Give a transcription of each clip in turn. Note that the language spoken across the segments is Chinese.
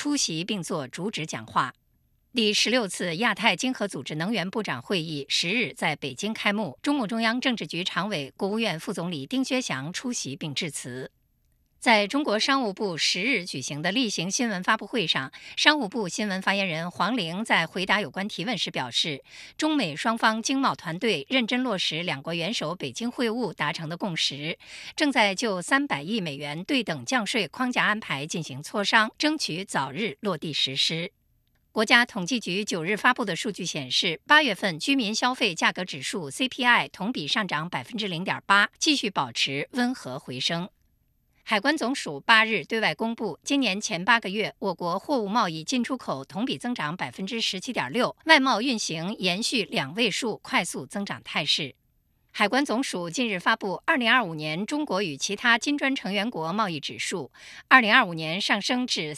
出席并作主旨讲话。第16次亚太经合组织能源部长会议10日在北京开幕，中共中央政治局常委、国务院副总理丁薛祥出席并致辞。在中国商务部10日举行的例行新闻发布会上，商务部新闻发言人黄玲在回答有关提问时表示，中美双方经贸团队认真落实两国元首北京会晤达成的共识，正在就300亿美元对等降税框架安排进行磋商，争取早日落地实施。国家统计局9日发布的数据显示，8月份居民消费价格指数 CPI 同比上涨 0.8%， 继续保持温和回升。海关总署8日对外公布，今年前8个月，我国货物贸易进出口同比增长 17.6%， 外贸运行延续2位数快速增长态势。海关总署近日发布2025年中国与其他金砖成员国贸易指数，2025年上升至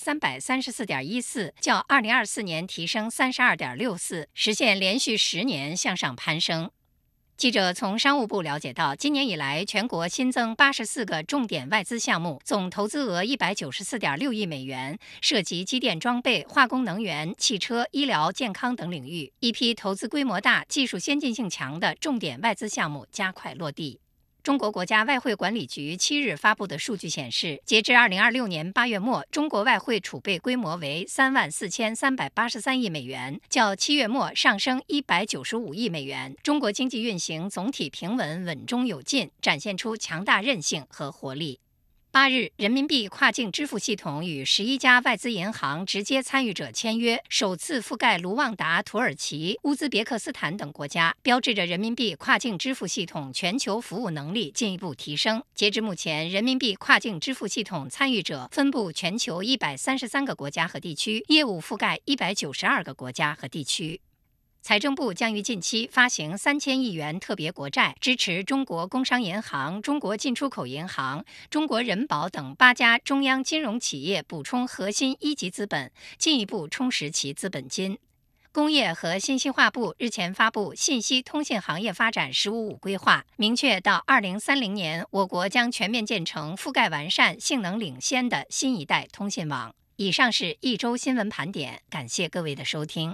334.14， 较2024年提升 32.64， 实现连续10年向上攀升。记者从商务部了解到，今年以来全国新增84个重点外资项目，总投资额 194.6 亿美元，涉及机电装备、化工能源、汽车、医疗、健康等领域。一批投资规模大、技术先进性强的重点外资项目加快落地。中国国家外汇管理局7日发布的数据显示，截至2026年8月末，中国外汇储备规模为34383亿美元，较7月末上升195亿美元。中国经济运行总体平稳、稳中有进，展现出强大韧性和活力。8日，人民币跨境支付系统与11家外资银行直接参与者签约，首次覆盖卢旺达、土耳其、乌兹别克斯坦等国家，标志着人民币跨境支付系统全球服务能力进一步提升。截至目前，人民币跨境支付系统参与者分布全球133个国家和地区，业务覆盖192个国家和地区。财政部将于近期发行3000亿元特别国债，支持中国工商银行、中国进出口银行、中国人保等8家中央金融企业补充核心一级资本，进一步充实其资本金。工业和信息化部日前发布信息通信行业发展“15+5”规划，明确到2030年，我国将全面建成覆盖完善、性能领先的新一代通信网。以上是一周新闻盘点，感谢各位的收听。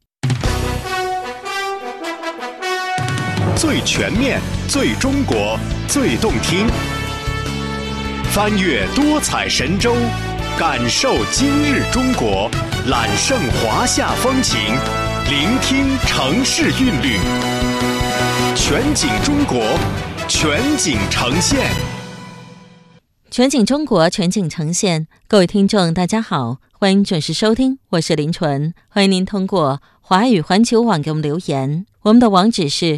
最全面、最中国、最动听，翻越多彩神州，感受今日中国，揽胜华夏风情，聆听城市韵律，全景中国，全景呈现。 全景中国，全景呈现。各位听众大家好，欢迎准时收听，我是林纯，欢迎您通过华语环球网给我们留言，我们的网址是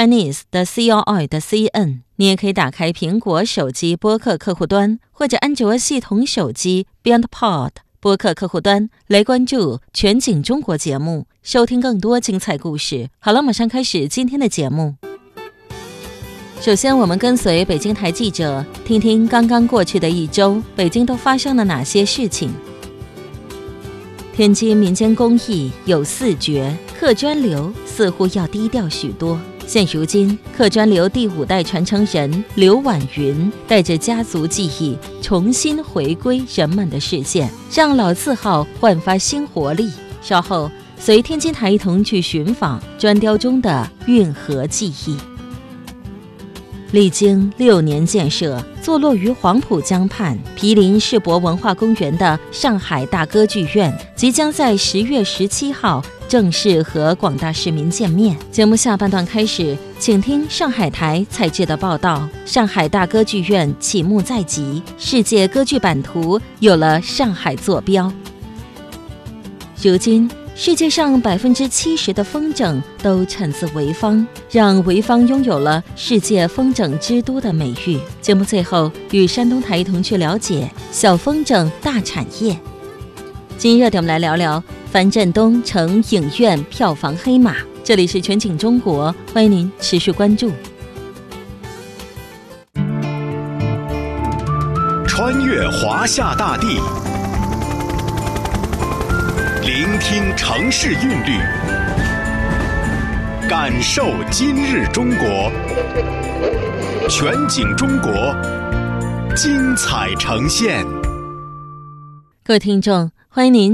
chinese.com.cn， 你也可以打开苹果手机播客客户端或者安卓系统手机 BeyondPod 播客客户端来关注全景中国节目，收听更多精彩故事。好了，马上开始今天的节目。首先，我们跟随北京台记者，听听刚刚过去的一周，北京都发生了哪些事情。天津民间工艺有4绝，刻砖流似乎要低调许多。现如今，刻砖流第5代传承人刘婉云带着家族技艺，重新回归人们的视线，让老字号焕发新活力。稍后，随天津台一同去寻访砖雕中的运河技艺。历经6年建设，坐落于黄浦江畔、毗邻世博文化公园的上海大歌剧院，即将在10月17号正式和广大市民见面。节目下半段开始，请听上海台采制的报道。上海大歌剧院启幕在即，世界歌剧版图有了上海坐标。如今，世界上70%的风筝都产自潍坊，让潍坊拥有了世界风筝之都的美誉。节目最后与山东台一同去了解小风筝大产业。今热点我们来聊聊樊振东成影院票房黑马。这里是全景中国，欢迎您持续关注。 穿越华夏大地，聆听城市韵律，感受今日中国，全景中国，精彩呈现。 各位听众，欢迎您